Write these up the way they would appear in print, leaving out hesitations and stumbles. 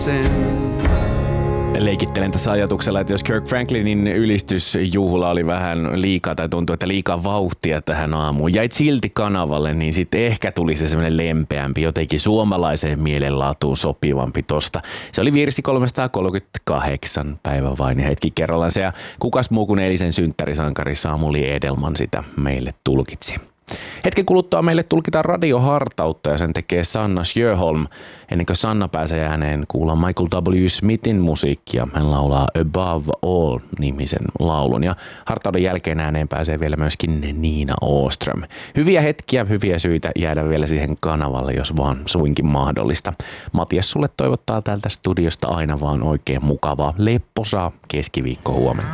Leikittelen tässä ajatuksella, että jos Kirk Franklinin ylistysjuhla oli vähän liikaa tai tuntui, että liikaa vauhtia tähän aamuun, jäit silti kanavalle, niin sitten ehkä tuli se semmoinen lempeämpi, jotenkin suomalaiseen mielenlaatuun sopivampi tosta. Se oli virsi 338 päivä vain ja hetki kerrallaan se, ja kukas muu kuin eilisen synttärisankari Samuli Edelman sitä meille tulkitsi. Hetken kuluttua meille tulkitaan radiohartautta ja sen tekee Sanna Sjöholm. Ennen kuin Sanna pääsee ääneen, kuullaan Michael W. Smithin musiikkia. Hän laulaa Above All-nimisen laulun ja hartauden jälkeen ääneen pääsee vielä myöskin Niina Åström. Hyviä hetkiä, hyviä syitä jäädä vielä siihen kanavalle, jos vaan suinkin mahdollista. Matias sulle toivottaa täältä studiosta aina vaan oikein mukavaa, lepposaa keskiviikkohuomenta.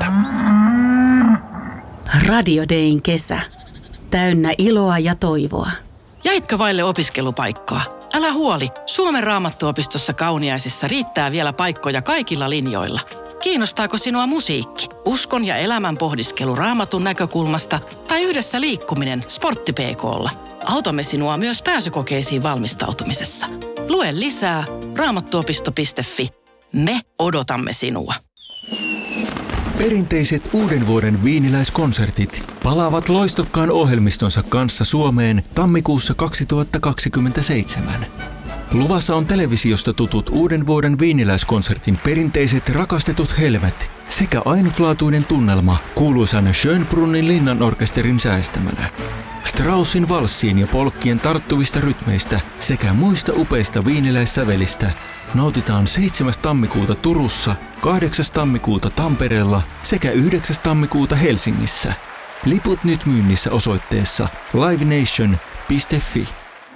Radio Dayn kesä. Täynnä iloa ja toivoa. Jäitkö vaille opiskelupaikkaa? Älä huoli, Suomen Raamattuopistossa Kauniaisissa riittää vielä paikkoja kaikilla linjoilla. Kiinnostaako sinua musiikki, uskon ja elämän pohdiskelu Raamatun näkökulmasta tai yhdessä liikkuminen Sportti PK:lla? Autamme sinua myös pääsykokeisiin valmistautumisessa. Lue lisää raamattuopisto.fi. Me odotamme sinua. Perinteiset uuden vuoden viiniläiskonsertit palaavat loistokkaan ohjelmistonsa kanssa Suomeen tammikuussa 2027. Luvassa on televisiosta tutut uuden vuoden viiniläiskonsertin perinteiset rakastetut helmet sekä ainutlaatuinen tunnelma kuuluisan Schönbrunnin linnanorkesterin säestämänä. Straussin valssiin ja polkkien tarttuvista rytmeistä sekä muista upeista viiniläissävelistä nautitaan 7. tammikuuta Turussa, 8. tammikuuta Tampereella sekä 9. tammikuuta Helsingissä. Liput nyt myynnissä osoitteessa livenation.fi.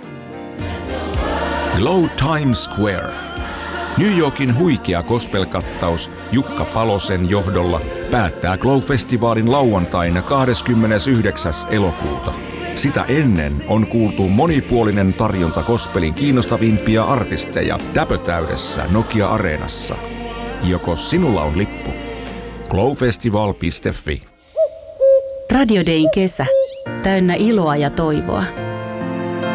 Glow Times Square. New Yorkin huikea gospel-kattaus Jukka Palosen johdolla päättää Glow-festivaalin lauantaina 29. elokuuta. Sitä ennen on kuultu monipuolinen tarjonta gospelin kiinnostavimpia artisteja täpötäydessä Nokia-areenassa. Joko sinulla on lippu? glowfestival.fi. Radio Dayn kesä. Täynnä iloa ja toivoa.